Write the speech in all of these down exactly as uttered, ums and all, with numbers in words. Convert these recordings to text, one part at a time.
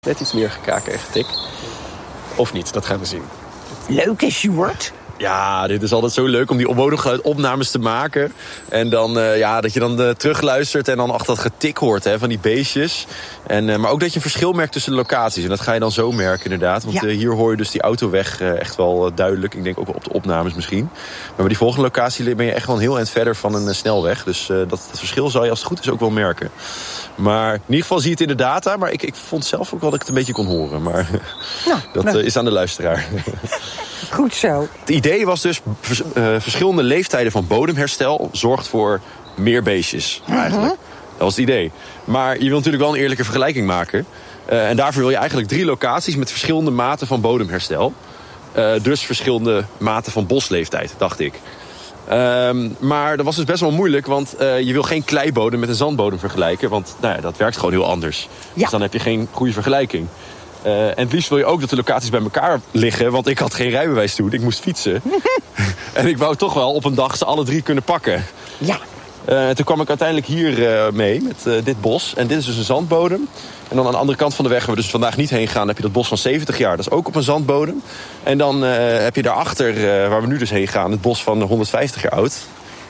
Net iets meer gekaken en getik. Of niet, dat gaan we zien. Leuk, hè, Sjoerd? Ja, dit is altijd zo leuk om die bodemgeluidopnames te maken. En dan, uh, ja, dat je dan uh, terugluistert en dan achter dat getik hoort, hè, van die beestjes. En, uh, maar ook dat je een verschil merkt tussen de locaties. En dat ga je dan zo merken, inderdaad. Want ja. uh, hier hoor je dus die autoweg uh, echt wel uh, duidelijk. Ik denk ook wel op de opnames misschien. Maar bij die volgende locatie ben je echt wel een heel eind verder van een uh, snelweg. Dus uh, dat, dat verschil zal je als het goed is ook wel merken. Maar in ieder geval zie je het in de data. Maar ik, ik vond zelf ook wel dat ik het een beetje kon horen. Maar nou, dat nou. Uh, is aan de luisteraar. Goed zo. Het idee was dus, vers, uh, verschillende leeftijden van bodemherstel zorgt voor meer beestjes, eigenlijk. Uh-huh. Dat was het idee. Maar je wil natuurlijk wel een eerlijke vergelijking maken. Uh, en daarvoor wil je eigenlijk drie locaties met verschillende maten van bodemherstel. Uh, dus verschillende maten van bosleeftijd, dacht ik. Um, maar dat was dus best wel moeilijk, want uh, je wil geen kleibodem met een zandbodem vergelijken. Want nou ja, dat werkt gewoon heel anders. Ja. Dus dan heb je geen goede vergelijking. Uh, en het liefst wil je ook dat de locaties bij elkaar liggen. Want ik had geen rijbewijs toen, ik moest fietsen. En ik wou toch wel op een dag ze alle drie kunnen pakken. Ja. Uh, en toen kwam ik uiteindelijk hier uh, mee met uh, dit bos. En dit is dus een zandbodem. En dan aan de andere kant van de weg, waar we dus vandaag niet heen gaan, dan heb je dat bos van zeventig jaar. Dat is ook op een zandbodem. En dan uh, heb je daarachter, uh, waar we nu dus heen gaan, het bos van honderdvijftig jaar oud.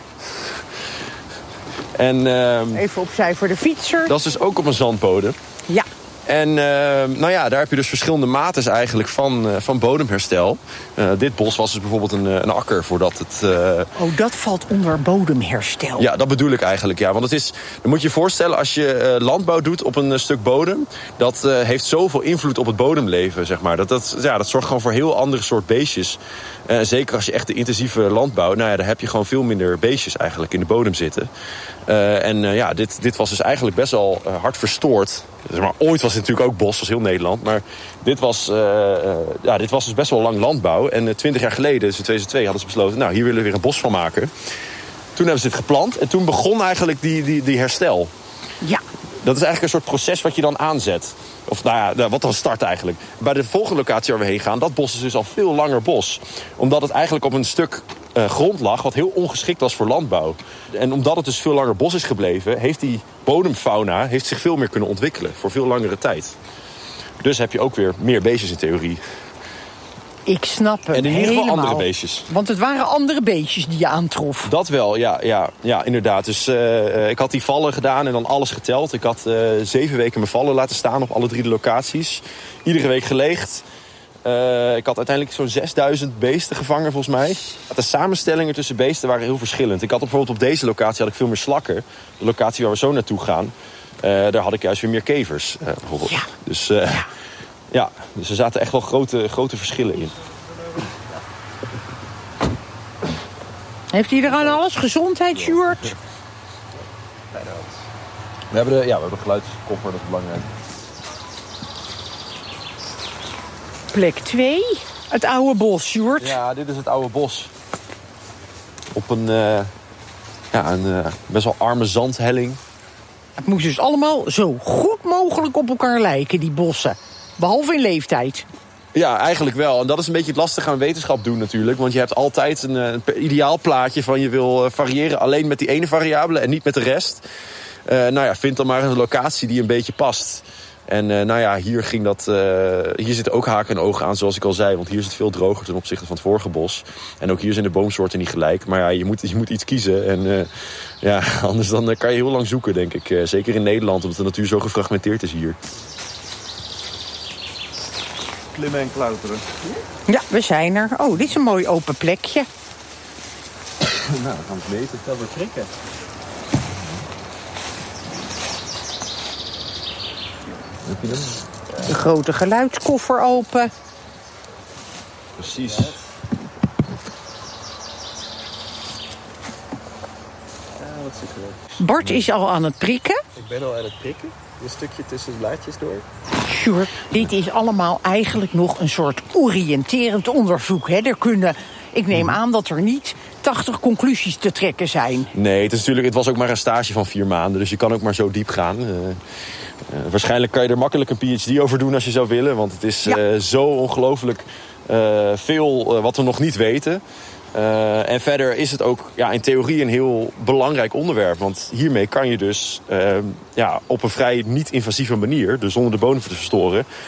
En, uh, even opzij voor de fietser. Dat is dus ook op een zandbodem. Ja. En uh, nou ja, daar heb je dus verschillende maten eigenlijk van, uh, van bodemherstel. Uh, dit bos was dus bijvoorbeeld een, een akker voordat het... Uh... Oh, dat valt onder bodemherstel. Ja, dat bedoel ik eigenlijk, ja. Want het is, dan moet je je voorstellen, als je uh, landbouw doet op een uh, stuk bodem, dat uh, heeft zoveel invloed op het bodemleven, zeg maar. Dat, dat, ja, dat zorgt gewoon voor heel andere soort beestjes. Uh, zeker als je echt de intensieve landbouw, nou ja, daar heb je gewoon veel minder beestjes eigenlijk in de bodem zitten. Uh, en uh, ja, dit, dit was dus eigenlijk best wel uh, hard verstoord. Dus maar ooit was het natuurlijk ook bos, was heel Nederland. Maar dit was, uh, uh, ja, dit was dus best wel lang landbouw. En twintig uh, jaar geleden, dus in tweeduizend twee, hadden ze besloten, nou, hier willen we weer een bos van maken. Toen hebben ze dit geplant en toen begon eigenlijk die, die, die herstel. Ja. Dat is eigenlijk een soort proces wat je dan aanzet. Of nou ja, wat dan start eigenlijk. Bij de volgende locatie waar we heen gaan, dat bos is dus al veel langer bos. Omdat het eigenlijk op een stuk uh, grond lag wat heel ongeschikt was voor landbouw. En omdat het dus veel langer bos is gebleven, heeft die bodemfauna heeft zich veel meer kunnen ontwikkelen. Voor veel langere tijd. Dus heb je ook weer meer beestjes in theorie. Ik snap het. En in ieder geval helemaal. andere beestjes. Want het waren andere beestjes die je aantrof. Dat wel, ja, ja, ja inderdaad. Dus uh, ik had die vallen gedaan en dan alles geteld. Ik had uh, zeven weken mijn vallen laten staan op alle drie de locaties. Iedere week geleegd. Uh, ik had uiteindelijk zo'n zesduizend beesten gevangen, volgens mij. De samenstellingen tussen beesten waren heel verschillend. Ik had bijvoorbeeld op deze locatie had ik veel meer slakken. De locatie waar we zo naartoe gaan, uh, daar had ik juist weer meer kevers. Uh, bijvoorbeeld. Ja. Dus... Uh, ja. Ja, dus er zaten echt wel grote, grote verschillen in. Heeft iedereen alles? Gezondheid, Sjoerd? We hebben de, ja, we hebben een geluidskoffer, dat is belangrijk. Plek twee, het oude bos, Sjoerd. Ja, dit is het oude bos. Op een, uh, ja, een uh, best wel arme zandhelling. Het moest dus allemaal zo goed mogelijk op elkaar lijken, die bossen. Behalve in leeftijd. Ja, eigenlijk wel. En dat is een beetje het lastige aan wetenschap doen natuurlijk. Want je hebt altijd een, een ideaal plaatje van je wil variëren alleen met die ene variabele en niet met de rest. Uh, nou ja, vind dan maar een locatie die een beetje past. En uh, nou ja, hier ging dat. Uh, hier zitten ook haken en ogen aan, zoals ik al zei. Want hier is het veel droger ten opzichte van het vorige bos. En ook hier zijn de boomsoorten niet gelijk. Maar ja, je moet, je moet iets kiezen. En uh, ja, anders dan uh, kan je heel lang zoeken, denk ik. Uh, zeker in Nederland, omdat de natuur zo gefragmenteerd is hier. Klimmen en klauteren. Ja, we zijn er. Oh, dit is een mooi open plekje. Nou, dan gaan we het meten. Dat we prikken. Heb je hem? De grote geluidskoffer open. Precies. Ja, wat zit er? Bart is al aan het prikken. Ik ben al aan het prikken. Een stukje tussen de blaadjes door. Sure. Dit is allemaal eigenlijk nog een soort oriënterend onderzoek. Hè? Er kunnen, ik neem aan dat er niet tachtig conclusies te trekken zijn. Nee, het, is natuurlijk, het was ook maar een stage van vier maanden. Dus je kan ook maar zo diep gaan. Uh, uh, waarschijnlijk kan je er makkelijk een P H D over doen als je zou willen. Want het is ja. uh, zo ongelooflijk uh, veel uh, wat we nog niet weten. Uh, en verder is het ook ja, in theorie een heel belangrijk onderwerp. Want hiermee kan je dus uh, ja, op een vrij niet-invasieve manier, dus zonder de bodem te verstoren,